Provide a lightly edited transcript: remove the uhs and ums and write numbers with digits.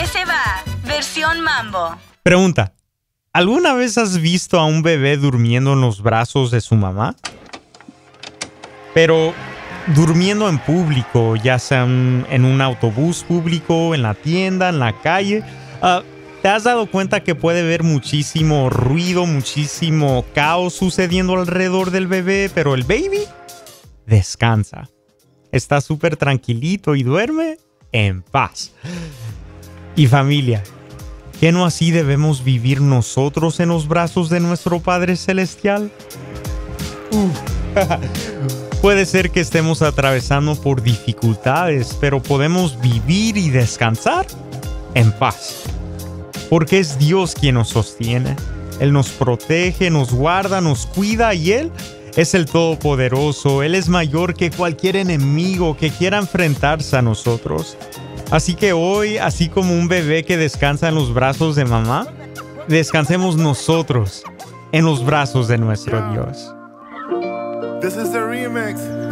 se va, versión mambo. Pregunta, ¿alguna vez has visto a un bebé durmiendo en los brazos de su mamá? Pero durmiendo en público, ya sea en un autobús público, en la tienda, en la calle. ¿Te has dado cuenta que puede haber muchísimo ruido, muchísimo caos sucediendo alrededor del bebé, pero el baby descansa? Está súper tranquilito y duerme en paz. Y familia, ¿qué no así debemos vivir nosotros en los brazos de nuestro Padre Celestial? Puede ser que estemos atravesando por dificultades, pero podemos vivir y descansar en paz. Porque es Dios quien nos sostiene. Él nos protege, nos guarda, nos cuida y Él es el Todopoderoso. Él es mayor que cualquier enemigo que quiera enfrentarse a nosotros. Así que hoy, así como un bebé que descansa en los brazos de mamá, descansemos nosotros en los brazos de nuestro Dios. This is the remix.